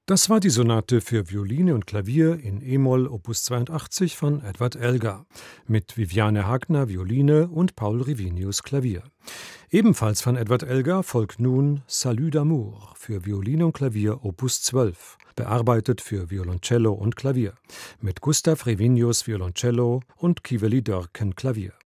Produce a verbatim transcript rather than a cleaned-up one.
Das war die Sonate für Violine und Klavier in e-Moll Opus zweiundachtzig von Edward Elgar mit Viviane Hagner Violine und Paul Rivinius Klavier. Ebenfalls von Edward Elgar folgt nun Salut d'amour für Violine und Klavier Opus zwölf, bearbeitet für Violoncello und Klavier, mit Gustav Rivinius Violoncello und Kiveli Dörken Klavier.